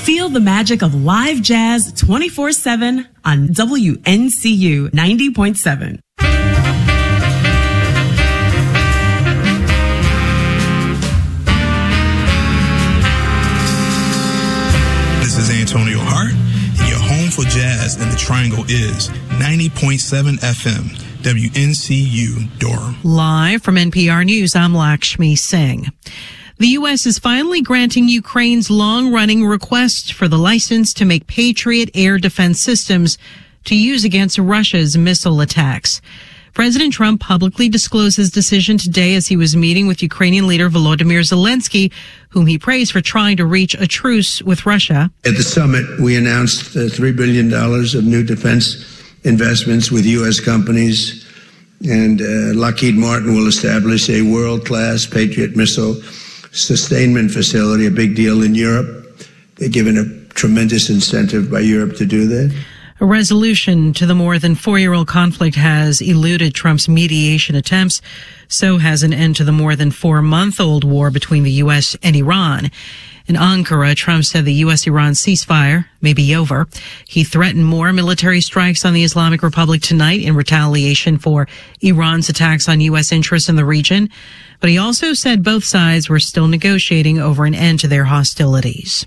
Feel the magic of live jazz 24/7 on WNCU 90.7. This is Antonio Hart, and your home for jazz in the Triangle is 90.7 FM, WNCU Durham. Live from NPR News, I'm Lakshmi Singh. The U.S. is finally granting Ukraine's long-running request for the license to make Patriot air defense systems to use against Russia's missile attacks. President Trump publicly disclosed his decision today as he was meeting with Ukrainian leader Volodymyr Zelensky, whom he praised for trying to reach a truce with Russia. At the summit, we announced $3 billion of new defense investments with U.S. companies, and Lockheed Martin will establish a world-class Patriot missile sustainment facility, a big deal in Europe. They're given a tremendous incentive by Europe to do that. A resolution to the more than 4-year-old conflict has eluded Trump's mediation attempts. So has an end to the more than 4-month-old war between the U.S. and Iran. In Ankara, Trump said the U.S.-Iran ceasefire may be over. He threatened more military strikes on the Islamic Republic tonight in retaliation for Iran's attacks on U.S. interests in the region. But he also said both sides were still negotiating over an end to their hostilities.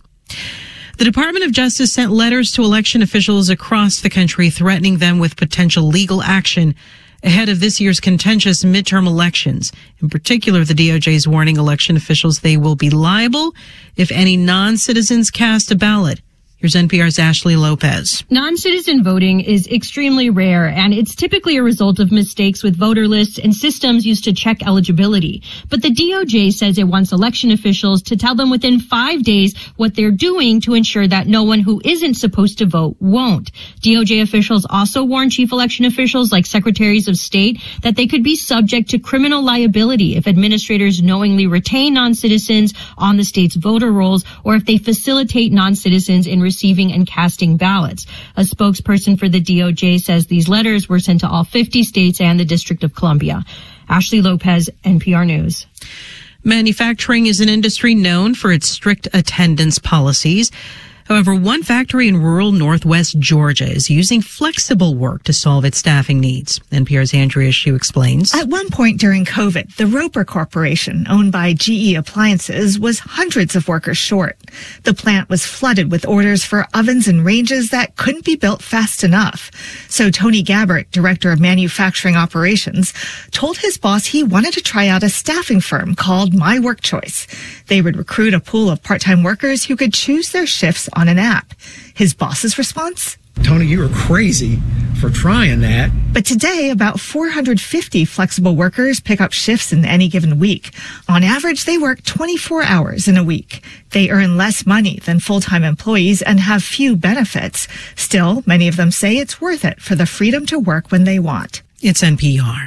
The Department of Justice sent letters to election officials across the country threatening them with potential legal action ahead of this year's contentious midterm elections. In particular, the DOJ is warning election officials they will be liable if any non-citizens cast a ballot. Here's NPR's Ashley Lopez. Non-citizen voting is extremely rare, and it's typically a result of mistakes with voter lists and systems used to check eligibility. But the DOJ says it wants election officials to tell them within 5 days what they're doing to ensure that no one who isn't supposed to vote won't. DOJ officials also warn chief election officials like secretaries of state that they could be subject to criminal liability if administrators knowingly retain non-citizens on the state's voter rolls or if they facilitate non-citizens in receiving and casting ballots. A spokesperson for the DOJ says these letters were sent to all 50 states and the District of Columbia. Ashley Lopez, NPR News. Manufacturing is an industry known for its strict attendance policies. However, one factory in rural northwest Georgia is using flexible work to solve its staffing needs. NPR's Andrea Hsu explains. At one point during COVID, the Roper Corporation, owned by GE Appliances, was hundreds of workers short. The plant was flooded with orders for ovens and ranges that couldn't be built fast enough. So Tony Gabbert, director of manufacturing operations, told his boss he wanted to try out a staffing firm called My Work Choice. They would recruit a pool of part-time workers who could choose their shifts on an app. His boss's response? Tony, you were crazy for trying that. But today, about 450 flexible workers pick up shifts in any given week. On average, they work 24 hours in a week. They earn less money than full-time employees and have few benefits. Still, many of them say it's worth it for the freedom to work when they want. It's NPR.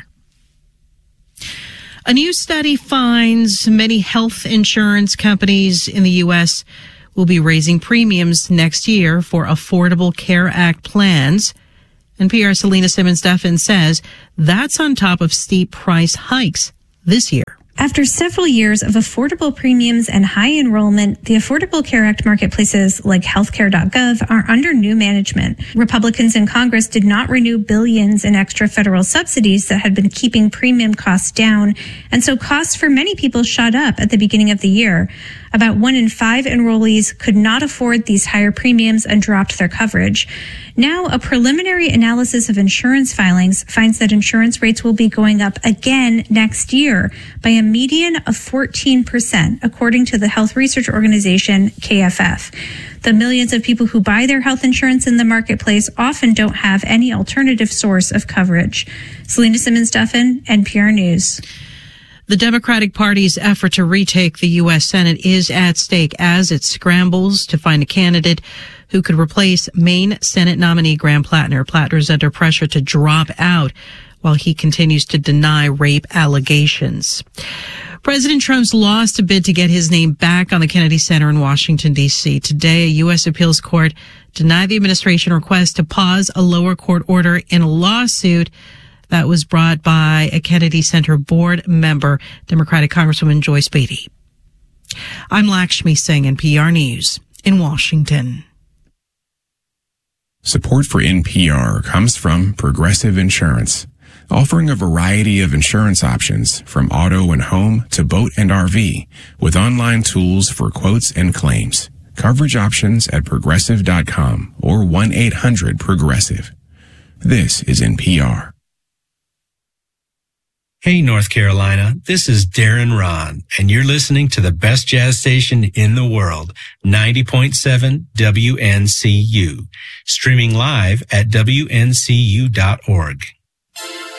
A new study finds many health insurance companies in the U.S. will be raising premiums next year for Affordable Care Act plans. NPR's Selena Simmons-Duffin says that's on top of steep price hikes this year. After several years of affordable premiums and high enrollment, the Affordable Care Act marketplaces like healthcare.gov are under new management. Republicans in Congress did not renew billions in extra federal subsidies that had been keeping premium costs down, and so costs for many people shot up at the beginning of the year. About 1 in 5 enrollees could not afford these higher premiums and dropped their coverage. Now, a preliminary analysis of insurance filings finds that insurance rates will be going up again next year by a median of 14%, according to the health research organization KFF. The millions of people who buy their health insurance in the marketplace often don't have any alternative source of coverage. Selena Simmons-Duffin, NPR News. The Democratic Party's effort to retake the U.S. Senate is at stake as it scrambles to find a candidate who could replace Maine Senate nominee Graham Plattner. Plattner is under pressure to drop out while he continues to deny rape allegations. President Trump's lost a bid to get his name back on the Kennedy Center in Washington, D.C. Today, a U.S. appeals court denied the administration request to pause a lower court order in a lawsuit that was brought by a Kennedy Center board member, Democratic Congresswoman Joyce Beatty. I'm Lakshmi Singh, NPR News. in Washington. Support for NPR comes from Progressive Insurance, offering a variety of insurance options from auto and home to boat and RV, with online tools for quotes and claims. Coverage options at Progressive.com or 1-800-PROGRESSIVE. This is NPR. Hey, North Carolina, this is Darren Ron, and you're listening to the best jazz station in the world, 90.7 WNCU, streaming live at WNCU.org.